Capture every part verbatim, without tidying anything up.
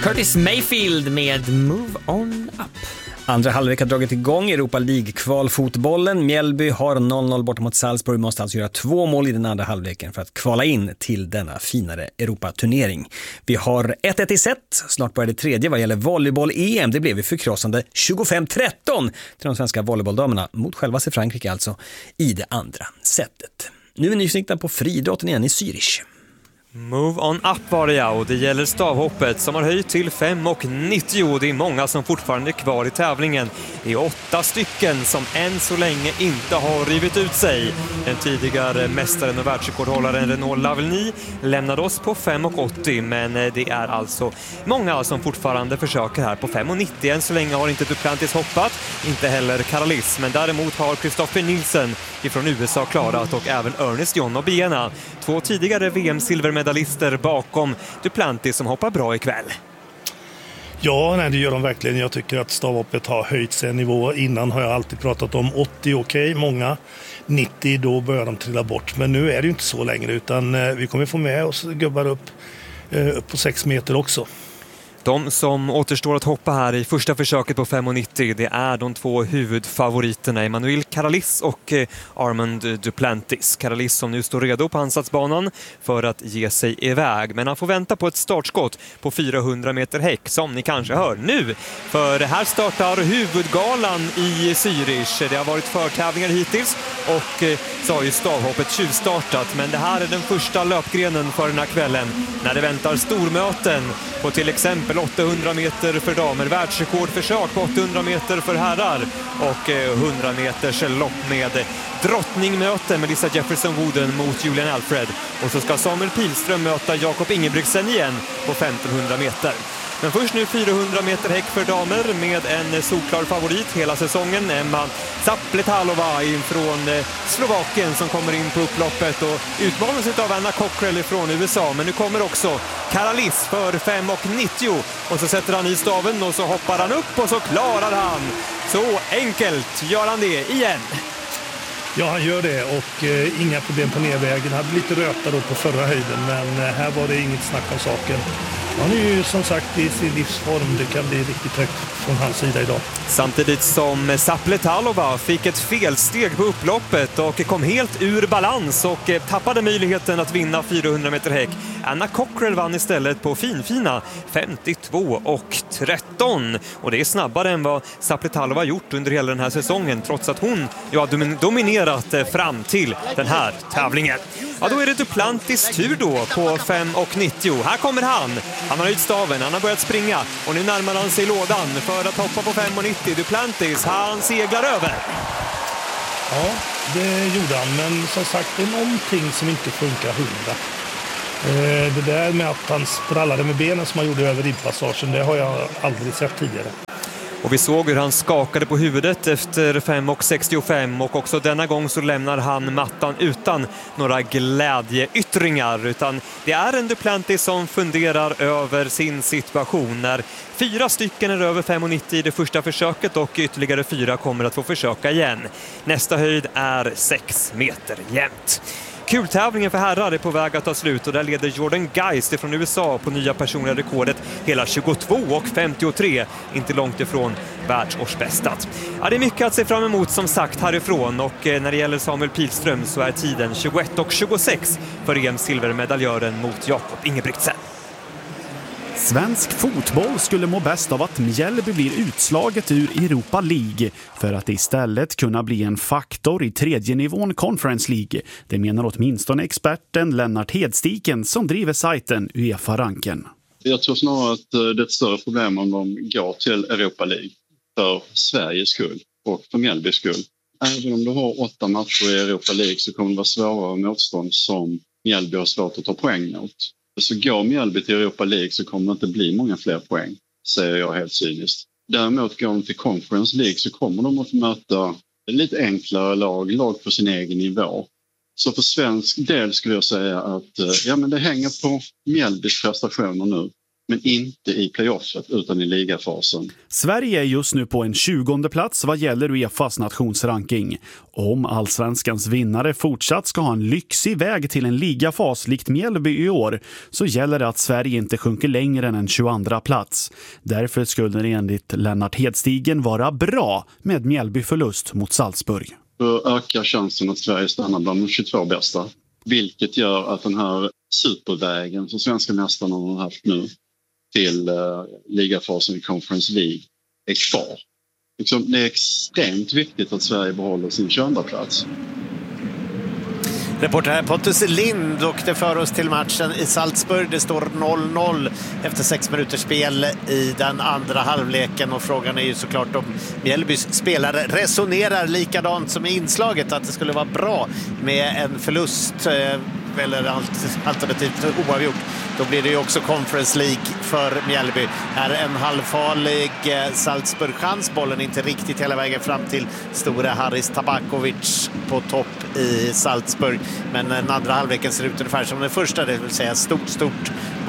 Curtis Mayfield med Move On Up. Andra halvlek har dragit igång Europa League-kvalfotbollen. Mjällby har noll noll borta mot Salzburg, måste alltså göra två mål i den andra halvleken för att kvala in till denna finare Europa-turnering. Vi har ett ett i set, snart börjar det tredje vad gäller volleyboll-E M. Det blev ju förkrossande tjugofem tretton till de svenska volleybolldamerna mot självaste Frankrike alltså i det andra setet. Nu är nyfikna på friidrotten igen i Zürich. Move on up var det, ja, och det gäller stavhoppet som har höjt till fem nittio. Det är många som fortfarande är kvar i tävlingen. Det är åtta stycken som än så länge inte har rivit ut sig. Den tidigare mästaren och världsrekordhållaren Renaud Lavigny lämnade oss på fem åttio, men det är alltså många som fortfarande försöker här på fem nittio. Än så länge har inte Duplantis hoppat, inte heller Karalis, men däremot har Christopher Nielsen ifrån U S A klarat och även Ernest John Obiena, två tidigare V M-silvermedalister bakom Duplantis som hoppar bra ikväll. Ja, nej, det gör de verkligen. Jag tycker att stavhoppet har höjt sig en nivå. Innan har jag alltid pratat om åttio, okej, okay, många. nittio, då börjar de trilla bort. Men nu är det ju inte så längre, utan eh, vi kommer få med oss gubbar upp, eh, upp på sex meter också. De som återstår att hoppa här i första försöket på fem nittio, det är de två huvudfavoriterna, Emmanuel Karalis och Armand Duplantis. Karalis som nu står redo på ansatsbanan för att ge sig iväg, men han får vänta på ett startskott på fyrahundra meter häck som ni kanske hör nu. För här startar huvudgalan i Zürich. Det har varit förtävlingar hittills och så har ju stavhoppet tjuvstartat, men det här är den första löpgrenen för den här kvällen när det väntar stormöten på till exempel åttahundra meter för damer, världsrekordförsök på åttahundra meter för herrar och hundra meters lopp med drottningmöte med Lisa Jefferson-Wooden mot Julian Alfred. Och så ska Samuel Pilström möta Jakob Ingebrigtsen igen på femtonhundra meter. Men först nu fyrahundra meter häck för damer med en solklar favorit hela säsongen, Emma Zapletalova från Slovakien som kommer in på upploppet och utmanas av Anna Cockrell från U S A. Men nu kommer också Karalis för fem nittio och så sätter han i staven och så hoppar han upp och så klarar han. Så enkelt gör han det igen. Ja, han gör det och eh, inga problem på nedvägen. Han hade lite röta då på förra höjden, men eh, här var det inget snack om saken. Han är ju som sagt i sin livsform. Det kan bli riktigt högt från hans sida idag. Samtidigt som Zapletalova fick ett felsteg på upploppet och kom helt ur balans och tappade möjligheten att vinna fyrahundra meter häck. Anna Cockrell vann istället på finfina femtiotvå tretton. Och det är snabbare än vad Zapletalova gjort under hela den här säsongen, trots att hon ju har dominerat fram till den här tävlingen. Ja, då är det Duplantis tur då på fem nittio. Här kommer han. Han har höjt staven, han har börjat springa och nu närmar han sig lådan för att hoppa på fem nittio. Duplantis, han seglar över. Ja, det gjorde han, men som sagt det är någonting som inte funkar hundra. Det där med att han sprallade med benen som han gjorde över ribbpassagen, det har jag aldrig sett tidigare. Och vi såg hur han skakade på huvudet efter fem sextiofem och också denna gång så lämnar han mattan utan några glädjeyttringar, utan det är en Duplantis som funderar över sin situation när fyra stycken är över fem nittio i det första försöket och ytterligare fyra kommer att få försöka igen. Nästa höjd är sex meter jämnt. Kultävlingen för herrar är på väg att ta slut och där leder Jordan Geist från U S A på nya personliga rekordet hela tjugotvå femtiotre, inte långt ifrån världsårsbästat. Ja, det är mycket att se fram emot som sagt härifrån och när det gäller Samuel Pilström så är tiden tjugoett tjugosex för E M-silvermedaljören mot Jakob Ingebrigtsen. Svensk fotboll skulle må bäst av att Mjällby blir utslaget ur Europa League för att istället kunna bli en faktor i tredje nivån Conference League. Det menar åtminstone experten Lennart Hedstiken som driver sajten UEFA-ranken. Jag tror snarare att det är ett större problem om de går till Europa League för Sveriges skull och för Mjällbys skull. Även om du har åtta matcher i Europa League så kommer det vara svårare motstånd som Mjällby har svårt att ta poäng mot. Så går Mjällby till Europa League så kommer det inte bli många fler poäng, säger jag helt cyniskt. Däremot går de till Conference League så kommer de att möta lite enklare lag, lag på sin egen nivå. Så för svensk del skulle jag säga att ja, men det hänger på Mjällbys prestationer nu. men inte i playoffet utan i ligafasen. Sverige är just nu på en tjugonde plats vad gäller UEFAs nationsranking. Om allsvenskans vinnare fortsatt ska ha en lyxig väg till en ligafas likt Mjällby i år, så gäller det att Sverige inte sjunker längre än en tjugoandra plats. Därför skulle det enligt Lennart Hedstigen vara bra med Mjällby förlust mot Salzburg. Då ökar chansen att Sverige stannar bland de tjugotvå bästa. Vilket gör att den här supervägen som svenska mästarna har haft nu till uh, ligafasen i Conference League är kvar. Liksom, det är extremt viktigt att Sverige behåller sin tjugoandra plats. Reporter här Pontus Lind, och det för oss till matchen i Salzburg. Det står noll noll efter sex minuters spel i den andra halvleken, och frågan är ju såklart om Mjällbys spelare resonerar likadant som i inslaget, att det skulle vara bra med en förlust eller alternativt oavgjort. Då blir det ju också Conference League för Mjällby. Här är en halvfarlig Salzburg-chans. Bollen inte riktigt hela vägen fram till stora Haris Tabakovic på topp i Salzburg. Men den andra halvleken ser ut ungefär som den första, det vill säga stort, stort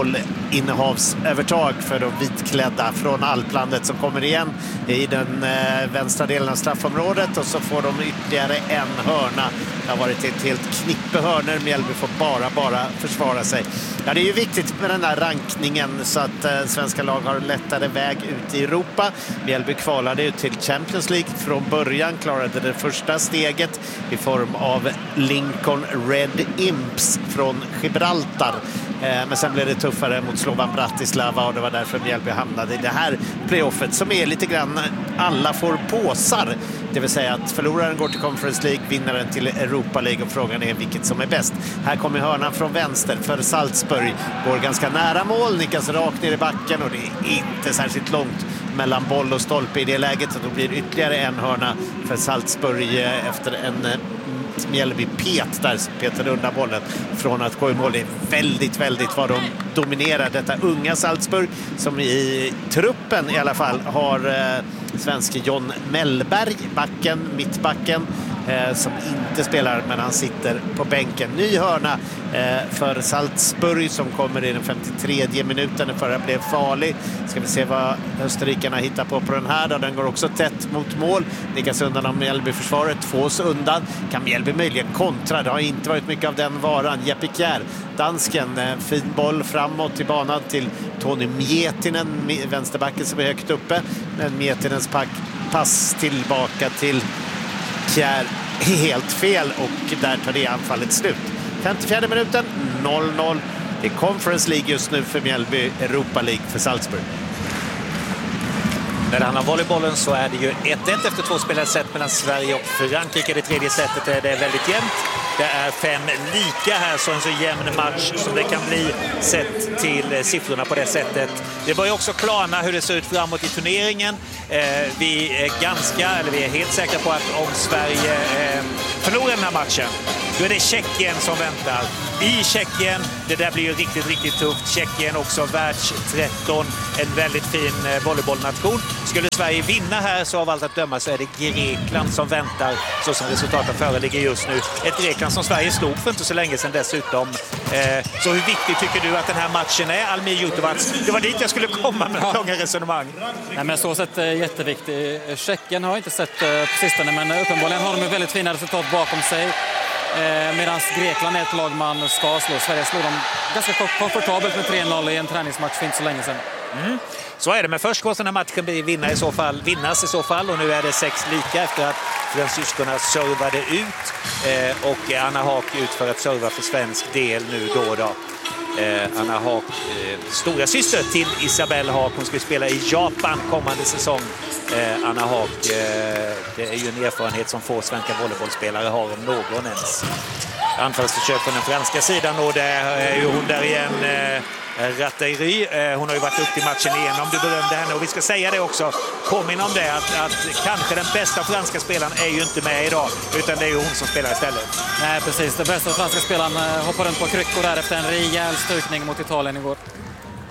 bollinnehavsövertag för de vitklädda från Alplandet som kommer igen i den eh, vänstra delen av straffområdet, och så får de ytterligare en hörna. Det har varit ett helt knippe hörnor. Mjällby får bara, bara försvara sig. Ja, det är ju viktigt med den här rankningen så att eh, svenska lag har lättare väg ut i Europa. Mjällby kvalade ju till Champions League från början, klarade det första steget i form av Lincoln Red Imps från Gibraltar. Men sen blev det tuffare mot Slovan Bratislava, och det var därför Mjällby hamnade i det här playoffet som är lite grann alla får påsar. Det vill säga att förloraren går till Conference League, vinnaren till Europa League, och frågan är vilket som är bäst. Här kommer hörnan från vänster för Salzburg. Går ganska nära mål, nickas rakt ner i backen, och det är inte särskilt långt mellan boll och stolpe i det läget, så då blir det ytterligare en hörna för Salzburg efter en Mjällby pet där petar undan bollen från att gå i mål. Det är väldigt, väldigt vad de dominerar detta unga Salzburg, som i truppen i alla fall har eh, svenske John Mellberg, backen, mittbacken, eh, som inte spelar, men han sitter på bänken. Ny hörna eh, för Salzburg som kommer i den femtiotredje minuten. Den förra blev farlig. Ska vi se vad österrikarna hittar på på den här. Då. Den går också tätt mot mål. Nickas undan av Mjällby-försvaret. Tvås undan. Kan Mjällby möjligen kontra? Det har inte varit mycket av den varan. Jeppe Kjær, dansken, eh, fin boll framåt i banan till Tony Miettinen, vänsterbacken som är högt uppe. Men Miettinens pack, pass tillbaka till Kjær helt fel, och där tar det anfallet slut. femtiofjärde minuten, noll noll. Det är Conference League just nu för Mjällby, Europa League för Salzburg. När det handlar om volleybollen så är det ju ett ett efter två spelade set mellan Sverige och Frankrike. Det tredje setet är det väldigt jämnt. Det är fem lika här, så en så jämn match som det kan bli sett till siffrorna på det sättet. Det börjar också klarna hur det ser ut framåt i turneringen. Eh, vi är ganska, eller vi är helt säkra på att om Sverige eh, förlorar den här matchen, då är det Tjeckien som väntar. I Tjeckien, det där blir ju riktigt, riktigt tufft. Tjeckien också världs tretton, en väldigt fin eh, volleybollnation. Skulle Sverige vinna här så av allt att döma så är det Grekland som väntar, så som resultaten föreligger just nu. Ett Grekland som Sverige slog för inte så länge sedan dessutom. Eh, så hur viktigt tycker du att den här matchen är, Almir Jutovac? Det var dit jag skulle komma med ett långa resonemang. Nej, men så sett är jätteviktig. Tjeckien har jag inte sett eh, på sistone, men uppenbarligen har de väldigt fina resultat bakom sig. Eh, Medan Grekland är ett lag man ska slå. Sverige slår dem ganska komfortabelt med tre noll i en träningsmatch för inte så länge sedan. Mm. Så är det, men först går den här matchen bli vinna i så fall, vinnas i så fall, och nu är det sex lika efter att fransyskorna servade ut eh, och Anna Haak ut för att serva för svensk del nu då då. Eh, Anna Haak, eh, stora syster till Isabelle Haak, hon ska spela i Japan kommande säsong. Eh, Anna Haak, eh, det är ju en erfarenhet som få svenska volleybollspelare har, om någon ens. Anfallsförsök från den franska sidan, och det är ju hon där igen, eh, Ratteri. Eh, hon har ju varit upp i matchen igen, om du berömde henne, och vi ska säga det också, påminna om det, att, att kanske den bästa franska spelaren är ju inte med idag, utan det är ju hon som spelar istället. Nej, precis, den bästa franska spelaren hoppar runt på kryckor där efter en rejäl stukning mot Italien igår.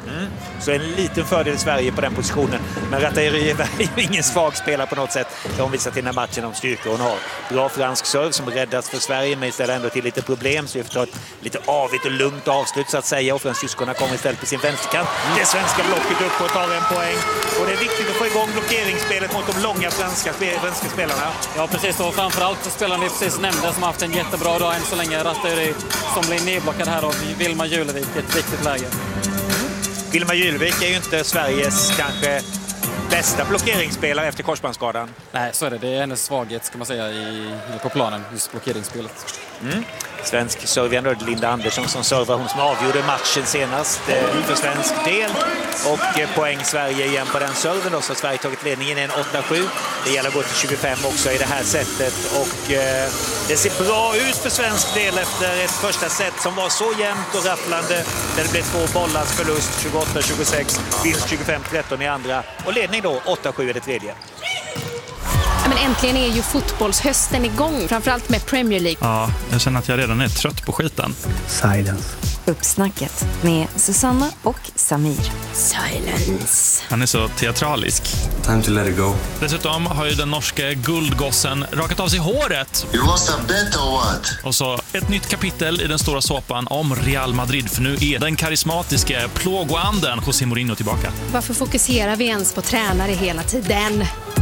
Mm. Så en liten fördel i Sverige på den positionen. Men Ratayri är ju ingen svag spelare på något sätt. Det har hon visat i den här matchen om styrkor hon har. Bra fransk serv som räddas för Sverige, men ställer ändå till lite problem. Så vi får ta ett lite avigt och lugnt avslut så att säga. Och fransyskorna kommer istället på sin vänsterkant. Det svenska blocket upp och tar en poäng. Och det är viktigt att få igång blockeringsspelet mot de långa franska, franska spelarna. Ja, precis. Och framförallt spelarna vi precis nämnde som har haft en jättebra dag än så länge. Ratayri som blir nedblockad här av Vilma Julevik. Ett viktigt läge. Vilma Julevik är ju inte Sveriges kanske bästa blockeringsspelare efter korsbandsskadan. Nej, så är det. Det är hennes svaghet ska man säga i, på planen, just blockeringsspelet. Mm. Svensk servande Linda Andersson som servar, hon som avgjorde matchen senast för svensk del. Och eh, poäng Sverige igen på den serven då, så Sverige tagit ledningen i en åtta sju. Det gäller att gå till tjugofem också i det här sättet. Och eh, det ser bra ut för svensk del efter ett första set som var så jämnt och rafflande. Där det blev två bollars förlust, tjugoåtta tjugosex, vinst tjugofem tretton i andra. Och ledning då åtta sju i det tredje. Men äntligen är ju fotbollshösten igång, framförallt med Premier League. Ja, jag känner att jag redan är trött på skiten. Silence. Uppsnacket med Susanna och Samir. Silence. Han är så teatralisk. Time to let it go. Dessutom har ju den norske guldgossen rakat av sig håret. You lost a bet or what? Och så ett nytt kapitel i den stora såpan om Real Madrid. För nu är den karismatiska plågoanden José Mourinho tillbaka. Varför fokuserar vi ens på tränare hela tiden?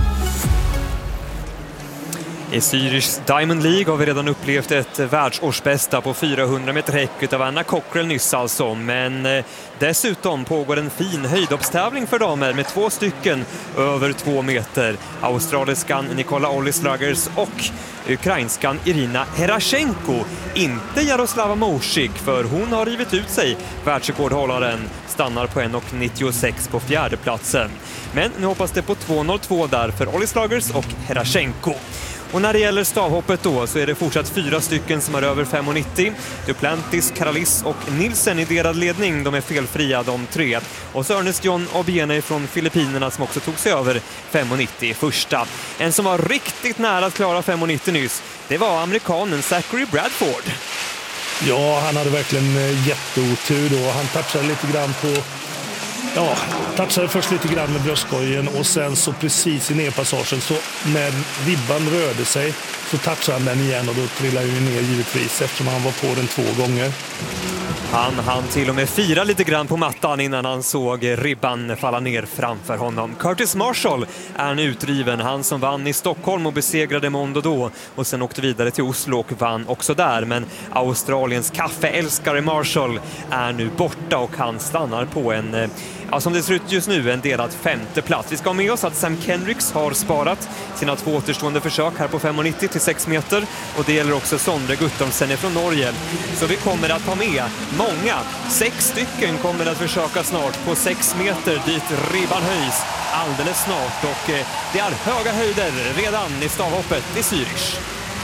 I Zürichs Diamond League har vi redan upplevt ett världsårsbästa på fyrahundra meter häck av Anna Cockrell nyss alltså. Men eh, dessutom pågår en fin höjdhoppstävling för damer med två stycken över två meter. Australiskan Nikola Ollislagers och ukrainskan Irina Herashenko. Inte Jaroslava Morsik, för hon har rivit ut sig. Världsrekordhållaren stannar på en nittiosex på fjärde platsen. Men nu hoppas det på två noll två där för Ollislagers och Herashenko. Och när det gäller stavhoppet då så är det fortsatt fyra stycken som är över fem nittio. Duplantis, Karalis och Nilsen i delad ledning. De är felfria de tre. Och så Ernest John Obiene från Filippinerna som också tog sig över fem nittio i första. En som var riktigt nära att klara fem nittio nyss, det var amerikanen Zachary Bradford. Ja, han hade verkligen jätteotur då. Han touchade lite grann på... Ja, touchade först lite grann med bröstkorgen och sen så precis i nedpassagen så när ribban rörde sig så touchade han den igen och då trillade ju ner givetvis eftersom han var på den två gånger. Han hann till och med fira lite grann på mattan innan han såg ribban falla ner framför honom. Curtis Marshall är en utdriven, han som vann i Stockholm och besegrade Mondo då och sen åkte vidare till Oslo och vann också där. Men Australiens kaffeälskare Marshall är nu borta och han stannar på en, ja, som det ser ut just nu, en delad femte plats. Vi ska ha med oss att Sam Kendricks har sparat sina två återstående försök här på fem nittio till sex meter och det gäller också Sondre Guttormsen från Norge. Så vi kommer att ha med många, sex stycken kommer att försöka snart på sex meter dit ribban höjs alldeles snart och det är höga höjder redan i stavhoppet i Zürich.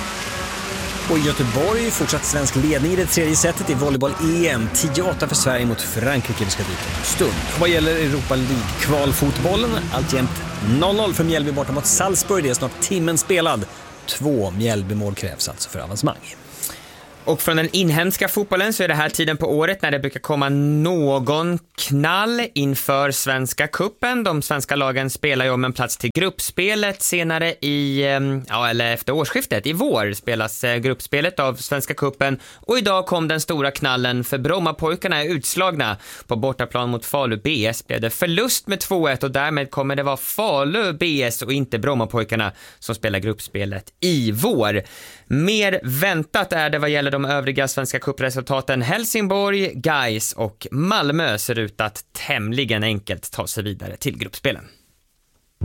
Och i Göteborg fortsatt svensk ledning i det tredje setet i volleyboll-E M. tio åtta för Sverige mot Frankrike. Det ska dit en stund. Och vad gäller Europa League-kvalfotbollen, alltjämt noll noll för Mjällby borta mot Salzburg. Det är snart timmen spelad. Två Mjällby-mål krävs alltså för avancemang. Och från den inhemska fotbollen så är det här tiden på året när det brukar komma någon knall inför Svenska kuppen. De svenska lagen spelar ju om en plats till gruppspelet senare i, ja, eller efter årsskiftet. I vår spelas gruppspelet av Svenska kuppen och idag kom den stora knallen för Brommapojkarna är utslagna. På bortaplan mot Falu B S blev det förlust med två ett och därmed kommer det vara Falu B S och inte Brommapojkarna som spelar gruppspelet i vår. Mer väntat är det vad gäller de övriga Svenska kuppresultaten. Helsingborg, Gais och Malmö ser ut att tämligen enkelt ta sig vidare till gruppspelen.